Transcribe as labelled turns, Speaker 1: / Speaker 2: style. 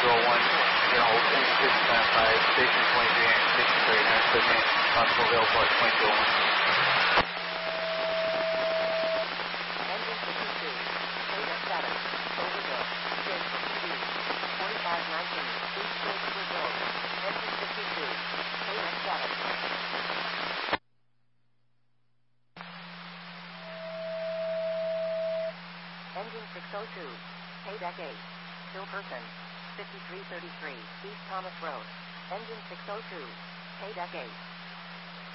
Speaker 1: engine 695, station 23 and station 39, clicking on Mobile Port 2201.
Speaker 2: Engine 52, Data status, overload, station PD, 4519, East Bridge Brazil. Engine 52, Data status. Engine 602, Paydeck 8, still person, 5333, East Thomas Road. Engine 602, Paydeck 8.